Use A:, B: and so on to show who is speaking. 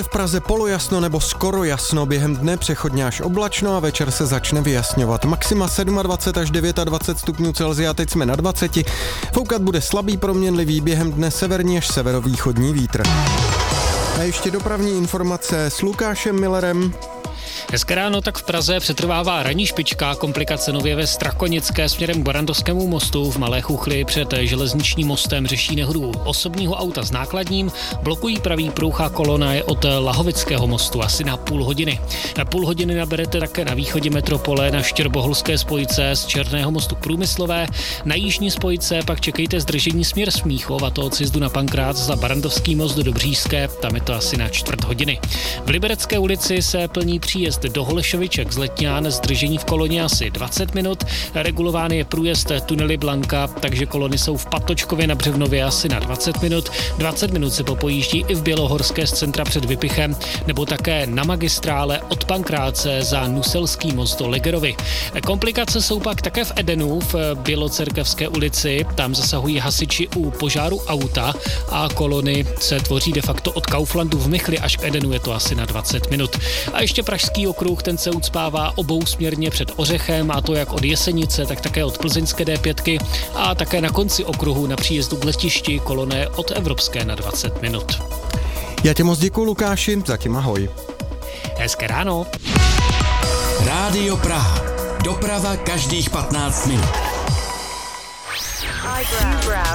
A: V Praze polojasno nebo skoro jasno, během dne přechodně až oblačno a večer se začne vyjasňovat. Maxima 27 až 29 stupňů Celsia, teď jsme na 20. Foukat bude slabý proměnlivý, během dne severní až severovýchodní vítr. A ještě dopravní informace s Lukášem Millerem.
B: Hezké ráno, tak v Praze přetrvává ranní špička, komplikace nově ve Strakonické směrem k Barrandovskému mostu. V Malé Chuchli před železničním mostem řeší nehodu osobního auta s nákladním, blokují pravý pruh a kolona je od Lahovického mostu asi na půl hodiny. Na půl hodiny naberete také na východě metropole na Štěrboholské spojce z Černého mostu k Průmyslové. Na jižní spojce pak čekejte zdržení směr Smíchov, a to od sjezdu na Pankrác za Barrandovský most do Dobříšské, tam je to asi na čtvrt hodiny. V Liberecké ulici se plní příjezd do Holešoviček z Letňán, zdržení v koloně asi 20 minut. Regulován je průjezd tunely Blanka, takže kolony jsou v Patočkově na Břevnově asi na 20 minut. 20 minut se popojíždí i v Bělohorské z centra před Vypichem, nebo také na magistrále od Pankráce za Nuselský most do Legerovy. Komplikace jsou pak také v Edenu, v Bělocerkevské ulici. Tam zasahují hasiči u požáru auta a kolony se tvoří de facto od Kauflandu v Michli až k Edenu, je to asi na 20 minut. A ještě Pražský okruh, ten se ucpává obousměrně před Ořechem, a to jak od Jesenice, tak také od plzeňské D5 a také na konci okruhu na příjezdu k letišti koloné od Evropské na 20 minut.
A: Já tě moc děkuju, Lukáši, zatím ahoj.
B: Hezké ráno.
C: Rádio Praha. Doprava každých 15 minut.